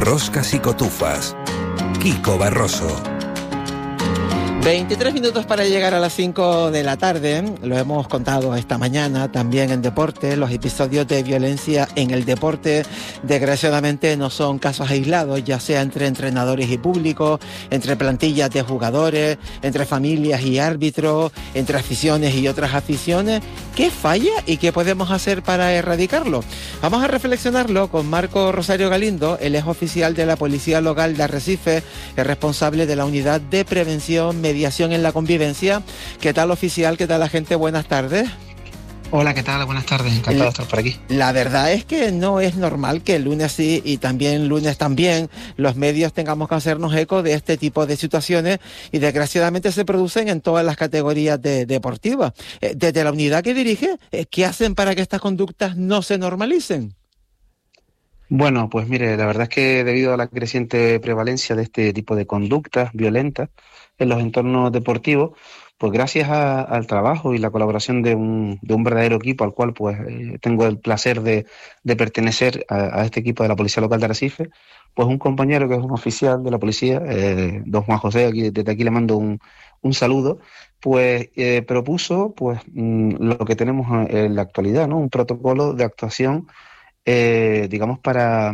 Roscas y Cotufas. Kiko Barroso. 23 minutos para llegar a las 5 de la tarde. Lo hemos contado esta mañana también en deporte. Los episodios de violencia en el deporte, desgraciadamente, no son casos aislados, ya sea entre entrenadores y público, entre plantillas de jugadores, entre familias y árbitros, entre aficiones y otras aficiones. ¿Qué falla y qué podemos hacer para erradicarlo? Vamos a reflexionarlo con Marco Rosario Galindo. Él es oficial de la Policía Local de Arrecife, es responsable de la Unidad de Prevención, Mediación en la Convivencia. ¿Qué tal, oficial? ¿Qué tal, la gente? Buenas tardes. Hola, ¿qué tal? Buenas tardes, encantado de estar por aquí. La verdad es que no es normal que el lunes sí y también lunes también los medios tengamos que hacernos eco de este tipo de situaciones, y desgraciadamente se producen en todas las categorías deportivas. Desde la unidad que dirige, ¿qué hacen para que estas conductas no se normalicen? Bueno, pues mire, la verdad es que debido a la creciente prevalencia de este tipo de conductas violentas en los entornos deportivos, pues gracias al trabajo y la colaboración de un verdadero equipo al cual pues tengo el placer de pertenecer a este equipo de la Policía Local de Arrecife, pues un compañero que es un oficial de la policía, don Juan José, desde aquí le mando un saludo, pues propuso pues lo que tenemos en la actualidad, ¿no? Un protocolo de actuación, digamos, para